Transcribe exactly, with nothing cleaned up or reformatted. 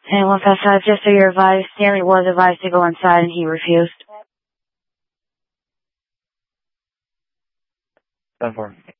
And one past five, just so you're advised, Stanley was advised to go inside and he refused. ten four.